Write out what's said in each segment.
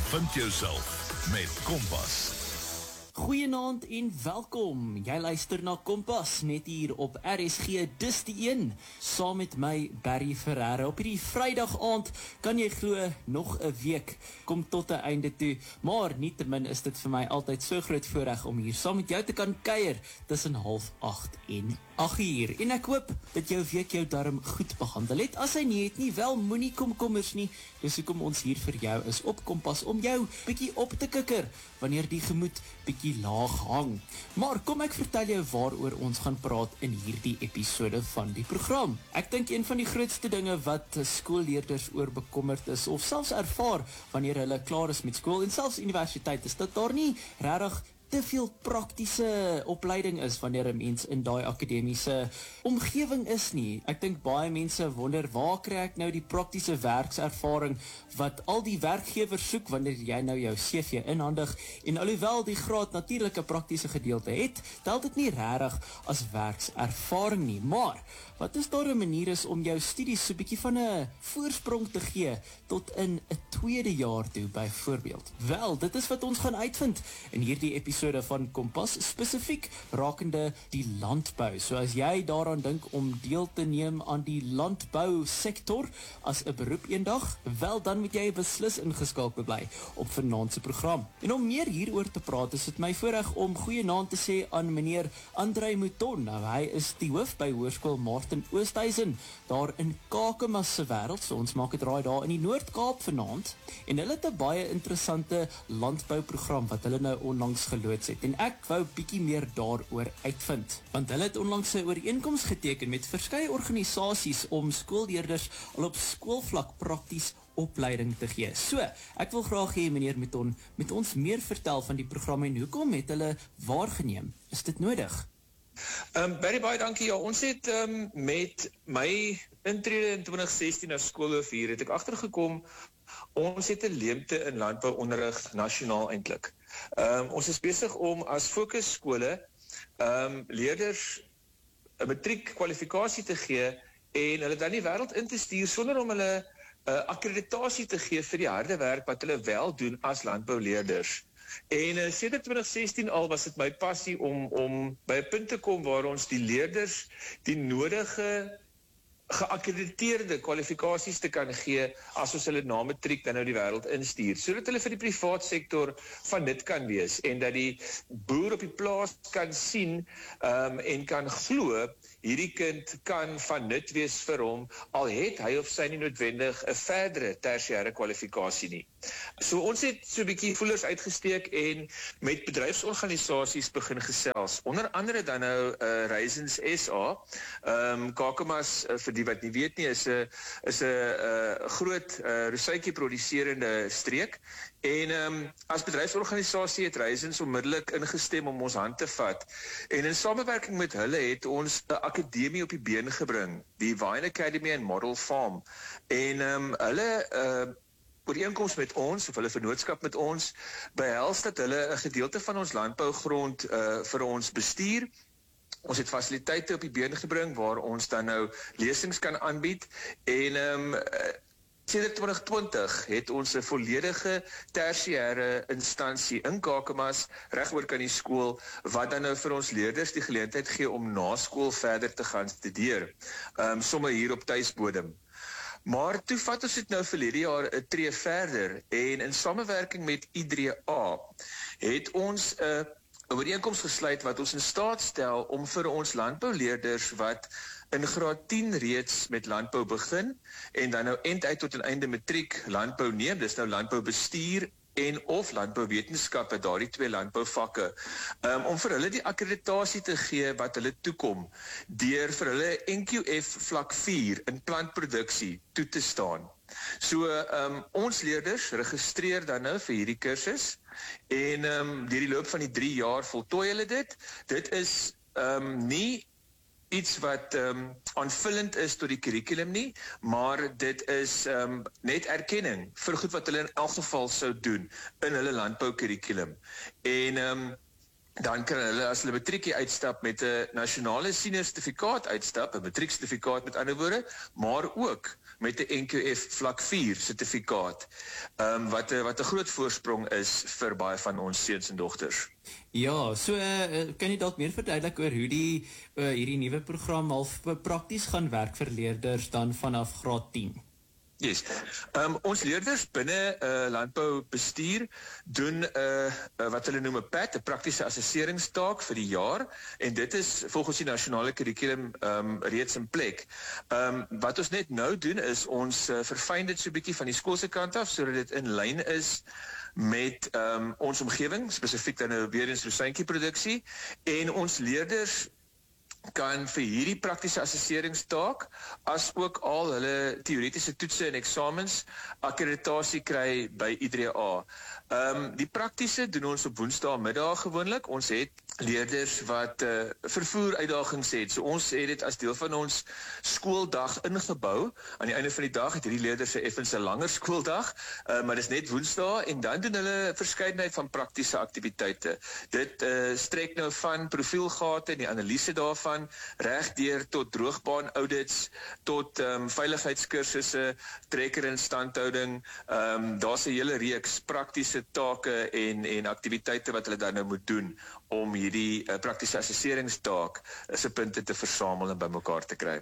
Vind jouself met Kompas. Goeienaand en welkom. Jy luister na Kompas, net hier op RSG, dis die een, saam met my Barry Ferreira. Op hierdie Vrydag aand kan jy glo nog 'n week kom tot 'n einde toe, maar nietemin is dit vir my altyd so groot voorreg om hier saam met jou te kan kuier tussen 7:30 en 8:00. En ek hoop dat jou week jou darm goed behandel het. As hy nie het nie, wel moenie komkommers nie. Dis hoekom ons hier vir jou is op Kompas om jou bietjie op te kikker wanneer die gemoed bietjie laag hang. Maar kom ek vertel jou waaroor ons gaan praat in hierdie episode van die program. Ek dink een van die grootste dinge wat skoolleerders oor bekommerd is, of selfs ervaar wanneer hulle klaar is met skool en selfs universiteit, is dat daar nie regtig te veel praktiese opleiding is wanneer 'n mens in daai akademiese omgewing is nie. Ek dink baie mense wonder, waar kry ek nou die praktiese werkservaring wat al die werkgewers soek wanneer jy nou jou CV inhandig, en alhoewel die graad natuurlik 'n praktiese gedeelte het, tel dit nie regtig as werkservaring nie. Maar wat is daar 'n manier is om jou studies so 'n bietjie van 'n voorsprong te gee tot in 'n tweede jaar toe byvoorbeeld? Wel, dit is wat ons gaan uitvind in hierdie episode van Kompas, spesifiek rakende die landbou. So as jy daaraan dink om deel te neem aan die landbou sektor as 'n beroep eendag, wel dan moet jy beslis ingeskakel bly op vanaand se program. En om meer hieroor te praat, is dit my voorreg om goeienaand te sê aan meneer Andrei Mouton. Nou, hy is die hoof by Hoërskool Martin Oosthuizen daar in Kakamas se wêreld. So ons maak 'n draai daar in die Noord-Kaap vanaand, en hulle het 'n baie interessante landbouprogram wat hulle nou onlangs geloods het, en ek wou bietjie meer daaroor uitvind, want hulle het onlangs 'n ooreenkoms geteken met verskeie organisasies om skoolleerders al op skoolvlak prakties opleiding te gee. So, ek wil graag hê meneer Mouton met ons meer vertel van die program en hoekom het hulle waargeneem? Is dit nodig? Barry, baie dankie. Ja, ons het met my intrede in 2016 as skoolhoof hier, het ek agtergekom, ons het 'n leemte in landbouonderrig nasionaal eintlik. Ons is besig om as fokusskole leerders 'n matriek kwalifikasie te gee en hulle dan die wêreld in te stuur sonder om hulle akkreditasie te gee vir die harde werk wat hulle wel doen as landbouleerders. En sedert 2016 al was dit my passie om by 'n punt te kom waar ons die leerders die nodige geakkrediteerde kwalifikasies te kan gee as ons hulle na matriek dan nou die wêreld instuur, sodat hulle vir die privaat sektor van dit kan wees en dat die boer op die plaas kan sien en kan glo hierdie kind kan van nut wees vir hom, al het hy of sy nie noodwendig 'n verdere tersiêre kwalifikasie nie. So ons het so 'n bietjie voelers uitgesteek en met bedryfsorganisasies begin gesels, onder andere dan nou Raisins SA, Kakamas, vir die wat nie weet nie, is 'n groot rosuitjie produserende streek, en as bedryfsorganisasie het Raisins onmiddellik ingestem om ons hand te vat, en in samewerking met hulle het ons 'n akademie op die been gebring, die Wine Academy and Model Farm, en hulle ooreenkoms met ons, of hulle vennootskap met ons, behels dat hulle 'n gedeelte van ons landbougrond vir ons bestuur. Ons het fasiliteite op die been gebring waar ons dan nou lesings kan aanbied, en sedert 2020 het ons 'n volledige tersiêre instansie in Kakamas regoor kan die skool wat dan nou vir ons leerders die geleentheid gee om na skool verder te gaan studeer, sommer hier op tuisbodem. Maar toe vat ons dit nou verlede jaar 'n tree verder, en in samewerking met I3A het ons 'n ooreenkoms gesluit wat ons in staat stel om vir ons landbouleerders wat in graad 10 reeds met landbou begin en dan nou uit tot 'n einde matriek landbou neem, dis nou landboubestuur en of landbouwetenskappe, daardie twee landbouvakke, om vir hulle die akkreditasie te gee wat hulle toekom, deur vir hulle NQF vlak 4 in plantproduksie toe te staan. So, ons leerders registreer dan nou vir hierdie kursus, en deur die loop van die 3 jaar voltooi hulle dit. Dit is nie iets wat aanvullend is tot die curriculum nie, maar dit is net erkenning vir goed wat hulle in elk geval sou doen in hulle landbou curriculum. En dan kan hulle, as hulle matriekie uitstap, met 'n nasionale senior sertifikaat uitstap, 'n matrieksertifikaat met ander woorde, maar ook met 'n NQF vlak 4 sertifikaat, wat 'n groot voorsprong is vir baie van ons seuns en dogters. Ja, so kan jy dalk meer verduidelik oor hoe hierdie nuwe program half prakties gaan werk vir leerders dan vanaf graad 10? Yes. Ons leerders binne landboubestuur doen wat hulle noem 'n PAT, 'n praktiese assesseringstaak vir die jaar, en dit is volgens die nasionale kurrikulum reeds in plek. Wat ons net nou doen is ons verfyn dit so 'n bietjie van die skool se kant af sodat dit in lyn is met ons omgewing, spesifiek dan nou weer eens rosientjieproduksie, en ons leerders kan vir hierdie praktiese assesseringstaak as ook al hulle teoretiese toetse en eksamens akkreditasie kry by I3A. Die praktiese doen ons op woensdaagmiddag gewoonlik. Ons het leerders wat vervoer uitdagings het. So ons het dit as deel van ons skooldag ingebou. Aan die einde van die dag het hierdie leerders 'n effens 'n langer skooldag, maar dis net woensdae, en dan doen hulle 'n verskeidenheid van praktiese aktiwiteite. Dit strek nou van profielgate en die analise daarvan reg deur tot droogbaan audits, tot veiligheidskursusse, trekkerinstandhouding. Daar's 'n hele reeks praktiese take en aktiwiteite wat hulle dan nou moet doen om hierdie praktiese assesseringstaak se punte te versamel en bymekaar te kry.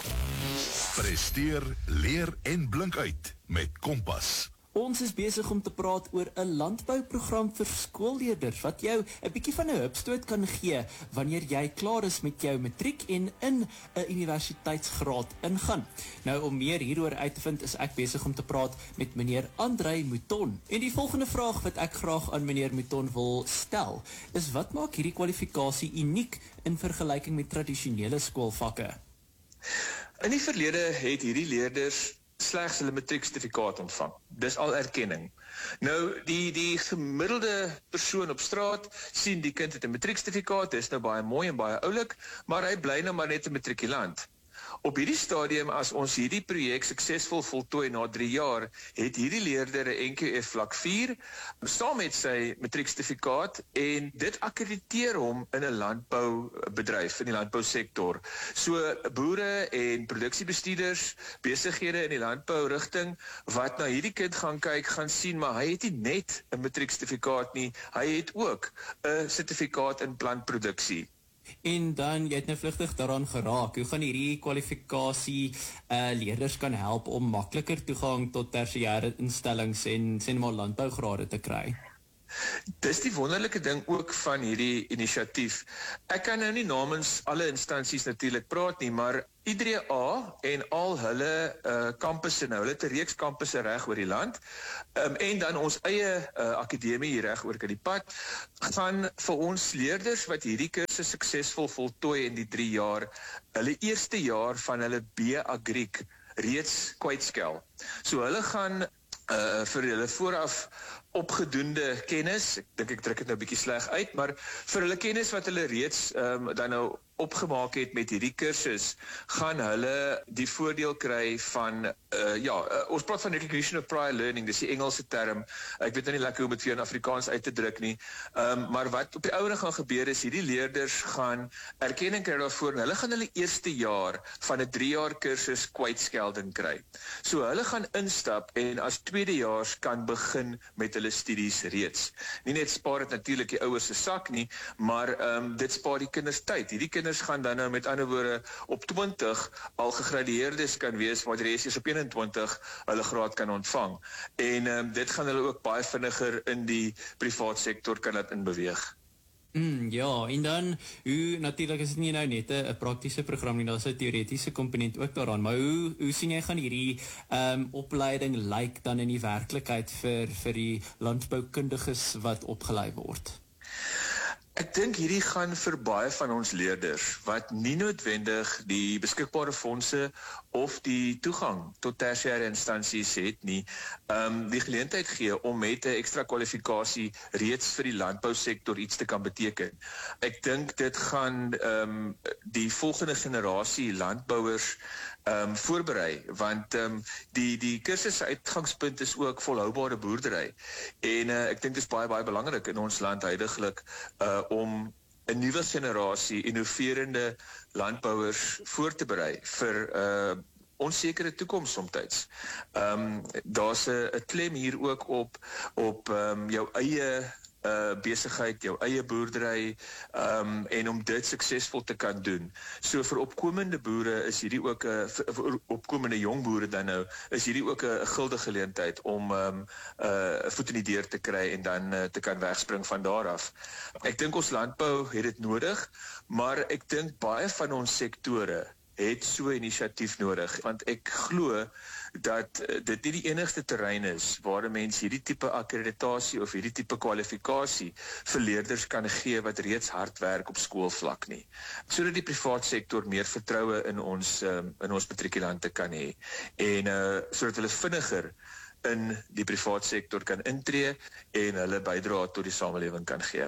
Presteer, leer en blink uit met Kompas. Ons is besig om te praat oor 'n landbouprogram vir skoolleerders wat jou 'n bietjie van 'n hupstoot kan gee wanneer jy klaar is met jou matriek en in 'n universiteitsgraad ingaan. Nou, om meer hieroor uit te vind, is ek besig om te praat met meneer Andrei Mouton. En die volgende vraag wat ek graag aan meneer Mouton wil stel, is wat maak hierdie kwalifikasie uniek in vergelyking met tradisionele skoolvakke? In die verlede het hierdie leerders slegs hulle matrieksertifikaat ontvang. Dis al erkenning. Nou, die gemiddelde persoon op straat sien die kind het 'n matrieksertifikaat, dis nou baie mooi en baie oulik, maar hy bly nou maar net 'n matrikulant. Op hierdie stadium, as ons hierdie projek suksesvol voltooi na 3 jaar, het hierdie leerder 'n NQF vlak 4 saam met sy matrieksertifikaat, en dit akkrediteer hom in 'n landboubedryf, in die landbousektor. So boere en produksiebestuurders, besighede in die landbourigting wat na hierdie kind gaan kyk, gaan sien, maar hy het nie net 'n matrieksertifikaat nie, hy het ook 'n sertifikaat in plantproduksie. En dan, jy het nou vlugtig daaraan geraak, hoe gaan hierdie kwalifikasie leerders kan help om makliker toegang tot tersiêre instellings en sê maar landbougrade te kry? Dis die wonderlike ding ook van hierdie inisiatief. Ek kan nou nie namens alle instansies natuurlik praat nie, maar I3A en al hulle kampusse nou, hulle het 'n reeks kampusse reg oor die land, en dan ons eie akademie hier reg oor die pad, gaan vir ons leerders wat hierdie kursus suksesvol voltooi in die 3 jaar, hulle eerste jaar van hulle B-Agriek reeds kwytskel. So hulle gaan vir hulle vooraf opgedoende kennis, ek dink ek druk dit nou 'n bietjie sleg uit, maar vir hulle kennis wat hulle reeds dan nou opgemaak het met hierdie kursus, gaan hulle die voordeel kry van, ons praat van recognition of prior learning, dis die Engelse term, ek weet nou nie lekker hoe om dit vir in Afrikaans uit te druk nie, maar wat op die ouene gaan gebeur is, hierdie leerders gaan erkenning kry daarvoor, en hulle gaan hulle eerste jaar van 'n 3-jaar kursus kwytskelding kry. So hulle gaan instap en as tweedejaars kan begin met hulle studies reeds. Nie net spaar dit natuurlik die ouers se sak nie, maar dit spaar die kinders tyd. Hierdie kinders gaan dan nou met ander woorde op 20 al gegradueerdes kan wees, maar die res is op 21 hulle graad kan ontvang. En dit gaan hulle ook baie vinniger in die privaat sektor kan dit inbeweeg. Ja, en dan, natuurlik is dit nie nou net 'n praktiese program nie, daar's 'n teoretiese komponent ook daaraan, maar hoe sien jy gaan hierdie opleiding lyk dan in die werklikheid vir die landboukundiges wat opgelei word? Ek dink hierdie gaan vir baie van ons leerders wat nie noodwendig die beskikbare fondse of die toegang tot tersiêre instansies het nie, die geleentheid gee om met 'n ekstra kwalifikasie reeds vir die landbousektor iets te kan beteken. Ek dink dit gaan die volgende generasie landbouers voorberei, want die kursus se uitgangspunt is ook volhoubare boerdery, en ek dink dit is baie belangrik in ons land huidiglik om 'n nuwe generasie innoverende landbouers voor te berei vir onsekere toekoms somtyds. Daar's 'n klem hier ook op jou eie besigheid, jou eie boerdery, en om dit suksesvol te kan doen. So vir opkomende boere is hierdie ook, vir opkomende jong boere dan nou, is hierdie ook 'n gulde geleentheid om voet in die deur te kry en dan te kan wegspring van daar af. Ek dink ons landbou het dit nodig, maar ek dink baie van ons sektore het so inisiatief nodig, want ek glo dat dit nie die enigste terrein is waar 'n mens hierdie tipe akkreditasie of hierdie tipe kwalifikasie vir leerders kan gee wat reeds hard werk op skoolvlak nie, sodat die privaat sektor meer vertroue in ons matrikulante kan hê en sodat hulle vinniger in die privaat sektor kan intree en hulle bydra tot die samelewing kan gee.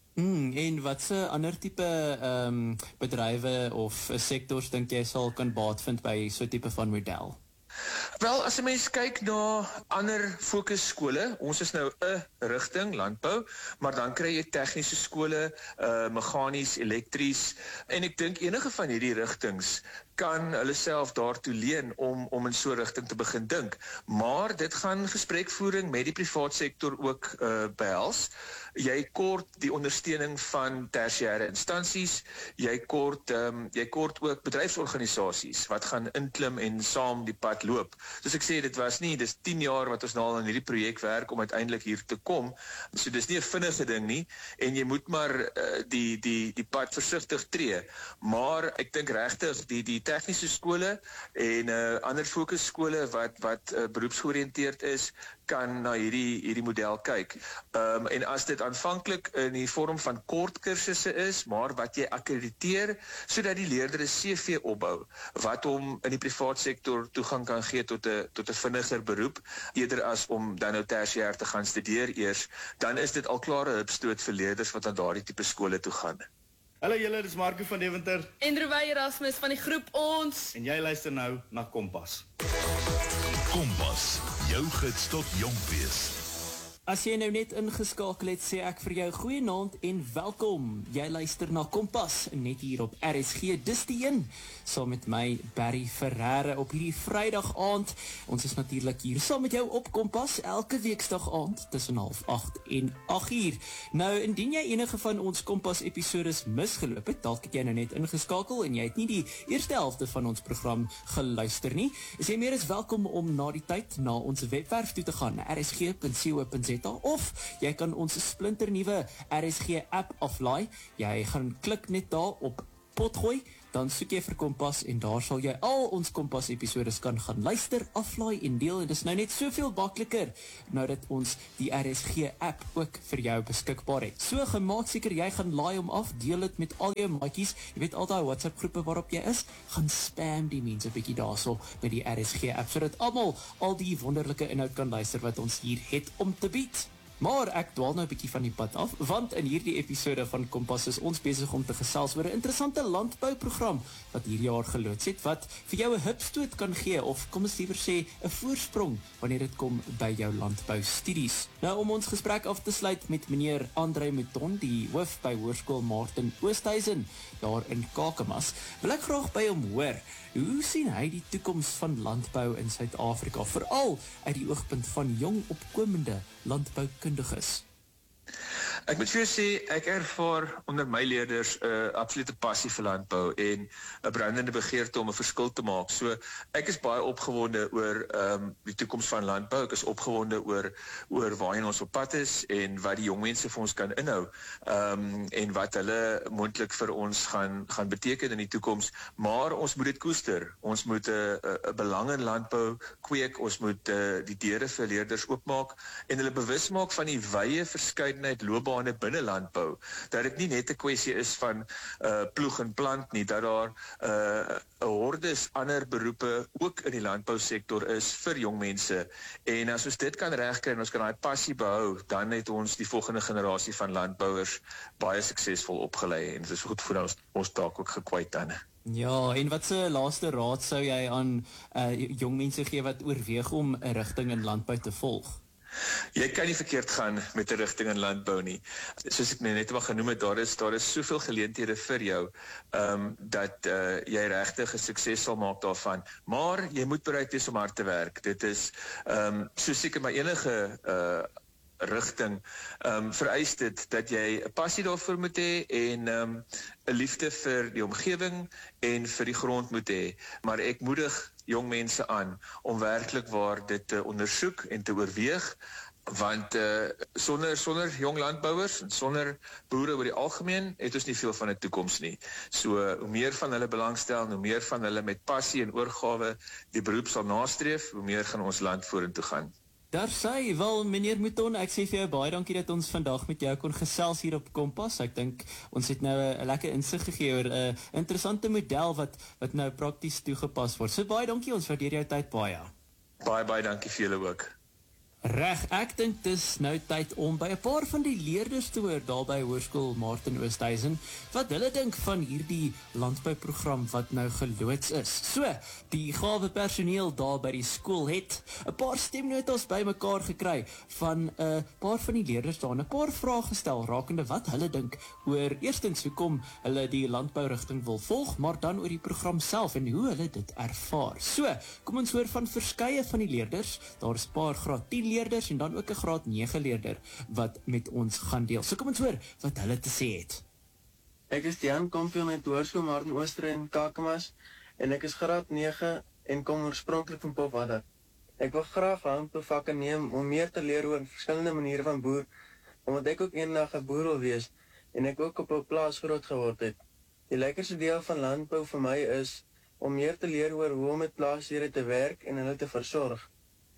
En watse ander tipe bedrywe of sektors dink jy sal kan baat vind by so 'n tipe van model? Wel, as 'n mens kyk na ander fokusskole, ons is nou 'n rigting, landbou, maar dan kry jy tegniese skole, meganies, elektries, en ek dink enige van hierdie rigtings kan hulle self daartoe leen om in so 'n rigting te begin dink. Maar dit gaan gesprekvoering met die privaat sektor ook behels. Jy kort die ondersteuning van tersiêre instansies, jy kort ook bedryfsorganisasies wat gaan inklim en saam die pad loop. Soos ek sê, dis 10 jaar wat ons nou al aan hierdie projek werk om uiteindelik hier te kom. So dis nie 'n vinnige ding nie en jy moet maar die pad versigtig tree. Maar ek dink regtig die tegniese skole en ander fokusskole wat beroepsgeoriënteerd is, kan na hierdie model kyk. En as dit aanvanklik in die vorm van kort kursusse is, maar wat jy akkrediteer, sodat die leerder 'n CV opbou, wat hom in die privaat sektor toegang kan gee tot 'n vinniger beroep, eerder as om dan nou tersiêr te gaan studeer eers, dan is dit al klare hupstoot vir leerders wat aan daardie tipe skole toe gaan. Hallo julle, dis Marco van Deventer. En Ruby Erasmus van die groep Ons. En jy luister nou na Kompas. Kompas, jou gids tot jong wees. As jy nou net ingeskakel het, sê ek vir jou goeienaand en welkom. Jy luister na Kompas, net hier op RSG, dis die een, saam met my Barry Ferreira op hierdie Vrydag aand. Ons is natuurlik hier saam met jou op Kompas, elke weeksdag aand, tussen 7:30 en 8:00. Nou, indien jy enige van ons Kompas episodes misgeloop het, dalk het jy nou net ingeskakel en jy het nie die eerste helfte van ons program geluister nie, is jy meer as welkom om na die tyd na ons webwerf toe te gaan, rsg.co.za, of jy kan ons splinternuwe RSG app aflaai. Jy gaan klik net daar op potgooi, dan soek jy vir Kompas en daar sal jy al ons Kompas episodes kan gaan luister, aflaai en deel. En dis nou net soveel makliker nou dat ons die RSG app ook vir jou beskikbaar het. So gemaak seker jy gaan laai hom af, deel dit met al jou maatjies. Jy weet al daai WhatsApp groepe waarop jy is, gaan spam die mense 'n bietjie daarso met die RSG app sodat almal al die wonderlike inhoud kan luister wat ons hier het om te bied. Maar ek dwaal nou 'n bietjie van die pad af, want in hierdie episode van Kompas is ons besig om te gesels oor 'n interessante landbouprogram wat hierdie jaar geloods het, wat vir jou 'n hupstoot kan gee, of kom ons liewer sê 'n voorsprong wanneer dit kom by jou landboustudies. Nou, om ons gesprek af te sluit met meneer André Mouton, die hoof by Hoërskool Martin Oosthuizen daar in Kakamas, wil ek graag by hom hoor, hoe sien hy die toekoms van landbou in Suid-Afrika, veral uit die oogpunt van jong opkomende landboukundiges? Ek moet vir jou sê, ek ervaar onder my leerders 'n absolute passie vir landbou en 'n brandende begeerte om 'n verskil te maak. So ek is baie opgewonde oor die toekoms van landbou. Ek is opgewonde oor waarheen ons op pad is en wat die jong mense vir ons kan inhou, en wat hulle moontlik vir ons gaan beteken in die toekoms. Maar ons moet dit koester. Ons moet 'n belang in landbou kweek. Ons moet die deure vir leerders oopmaak en hulle bewus maak van die wye verskeidenheid loopbane binne landbou, dat dit nie net 'n kwessie is van ploeg en plant nie, dat daar 'n hordes ander beroepe ook in die landbousektor is vir jong mense, en as ons dit kan regkry en ons kan daai passie behou, dan het ons die volgende generasie van landbouers baie suksesvol opgelei, en dit is goed vir ons taak ook gekwyt dan. Ja, en wat se laaste raad sou jy aan jong mense gee wat oorweeg om 'n rigting in landbou te volg? Jy kan nie verkeerd gaan met 'n rigting in landbou nie. Soos ek net maar genoem het, daar is soveel geleenthede vir jou, dat jy regtig 'n sukses sal maak daarvan. Maar jy moet bereid wees om hard te werk. Dit is so seker maar enige rigting, vereis dit dat jy 'n passie daarvoor moet hê en 'n liefde vir die omgewing en vir die grond moet hê. Maar ek moedig jong mense aan om werklik waar dit te ondersoek en te oorweeg, want sonder jong landbouers en sonder boere oor die algemeen het ons nie veel van 'n toekoms nie. So hoe meer van hulle belangstel, hoe meer van hulle met passie en oorgawe die beroep sal nastreef, hoe meer gaan ons land vorentoe gaan. Daar sê, wel meneer Mouton, ek sê vir jou baie dankie dat ons vandag met jou kon gesels hier op Kompas. Ek dink ons het nou 'n lekker insig gegee oor 'n interessante model wat nou prakties toegepas word. So baie dankie, ons waardeer jou tyd baie. Baie dankie vir julle ook. Reg, ek dink dis nou tyd om by 'n paar van die leerders te hoor daar by Hoërskool Martin Oosthuizen wat hulle dink van hierdie landbouprogram wat nou geloods is. So, die gawe personeel daar by die skool het 'n paar stemnotas bymekaar gekry van 'n paar van die leerders daar en 'n paar vrae gestel rakende wat hulle dink oor eerstens hoekom hulle die landbourigting wil volg, maar dan oor die program self en hoe hulle dit ervaar. So, kom ons hoor van verskeie van die leerders. Daar is 'n paar graad 10 leerders en dan ook 'n graad 9 leerder wat met ons gaan deel. So kom ons hoor wat hulle te sê het. Ek is Jan Kompion met Hoërskool Martin Oosthuizen in Kakamas en ek is graad 9 en kom oorspronklik van Popwadder. Ek wil graag landbouvakke neem om meer te leer oor verskillende maniere van boer, omdat ek ook eendag 'n boer wil wees en ek ook op 'n plaas groot geword het. Die lekkerste deel van landbou vir my is om meer te leer oor hoe om met plaasdiere te werk en hulle te versorg.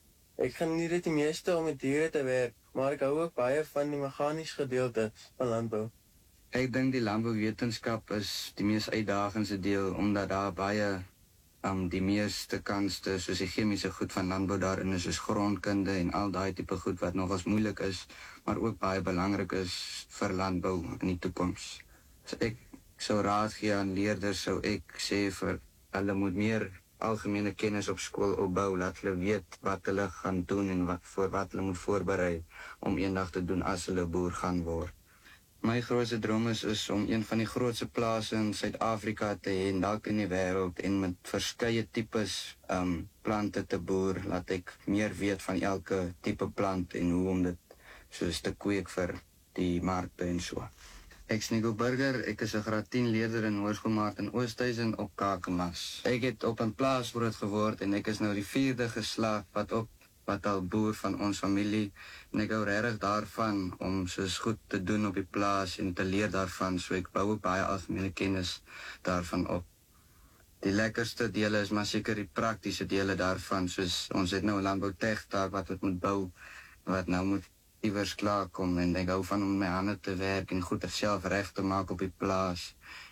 Ek geniet dit die meeste om met diere te werk, maar ek hou ook baie van die meganiese gedeelte van landbou. Ek dink die landbouwetenskap is die mees uitdagendste deel, omdat daar baie die meeste kanste, soos die chemiese goed van landbou daarin is, soos grondkunde en al daai tipe goed wat nogals moeilik is, maar ook baie belangrik is vir landbou in die toekoms. So ek sou raad gee aan leerders, sou ek sê vir hulle moet meer algemene kennis op skool opbou, laat hulle weet wat hulle gaan doen en wat hulle moet voorberei om eendag te doen as hulle boer gaan word. My grootste droom is om een van die grootste plase in Suid-Afrika te hê en dalk in die wêreld en met verskeie tipes plante te boer, laat ek meer weet van elke tipe plant en hoe om dit soos te kweek vir die markte en so. Ek is Nico Burger, ek is 'n graad 10 leerder in Hoërskool Martin Oosthuizen op Kakamas. Ek het op 'n plaas groot geword en ek is nou die 4de geslag wat al boer van ons familie en ek hou regtig daarvan om soos goed te doen op die plaas en te leer daarvan, so ek bou ook baie algemene kennis daarvan op. Die lekkerste dele is maar seker die praktiese dele daarvan, soos ons het nou 'n landbouteg daar wat het moet bou, wat nou moet iewers klaar kom en ek hou van om met my hande te werk en goed self reg te maak op die plaas